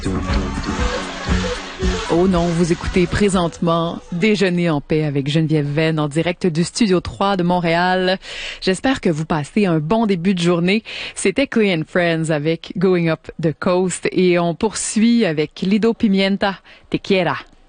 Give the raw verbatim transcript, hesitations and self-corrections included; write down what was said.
Oh non, vous écoutez présentement Déjeuner en paix avec Geneviève Venn en direct du Studio trois de Montréal. J'espère que vous passez un bon début de journée. C'était Clay and Friends avec Going Up the Coast et on poursuit avec Lido Pimienta, Te Quiera.